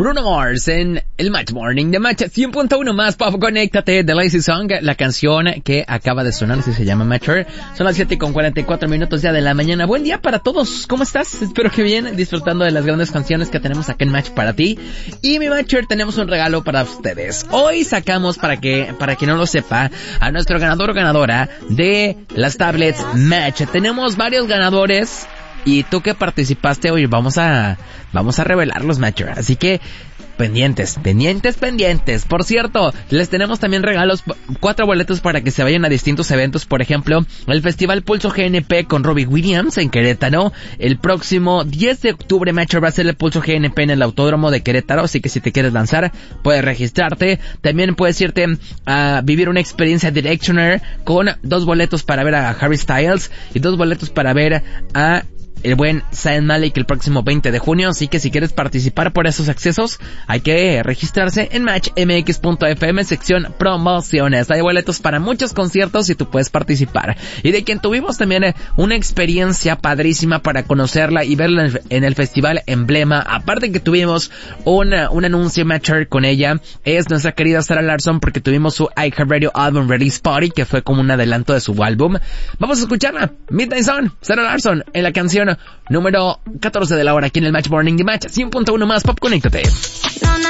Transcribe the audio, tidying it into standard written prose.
Bruno Mars en el Match Morning de Match 100.1 más Pop. Conéctate de Lazy Song, la canción que acaba de sonar, así se llama Matcher. Son las 7:44 ya de la mañana. Buen día para todos, ¿cómo estás? Espero que bien, disfrutando de las grandes canciones que tenemos acá en Match para ti. Y mi Matcher, tenemos un regalo para ustedes. Hoy sacamos, para que no lo sepa, a nuestro ganador o ganadora de las tablets Match. Tenemos varios ganadores. Y tú que participaste hoy, vamos a revelar los Matcher. Así que, pendientes. Por cierto, les tenemos también regalos, 4 boletos para que se vayan a distintos eventos. Por ejemplo, el Festival Pulso GNP con Robbie Williams en Querétaro. El próximo 10 de octubre, Matcher, va a ser el Pulso GNP en el Autódromo de Querétaro. Así que si te quieres lanzar, puedes registrarte. También puedes irte a vivir una experiencia Directioner con 2 boletos para ver a Harry Styles y 2 boletos para ver a el buen Zayn Malik el próximo 20 de junio, así que si quieres participar por esos accesos, hay que registrarse en matchmx.fm, sección promociones. Hay boletos para muchos conciertos y tú puedes participar. Y de quien tuvimos también una experiencia padrísima para conocerla y verla en el Festival Emblema, aparte que tuvimos un anuncio Matcher con ella, es nuestra querida Sarah Larsson, porque tuvimos su iHeartRadio Album Release Party, que fue como un adelanto de su álbum. Vamos a escucharla, Midnight Sun, Sarah Larsson, en la canción número 14 de la hora aquí en el Match Morning de Match 100.1 más Pop. Conéctate.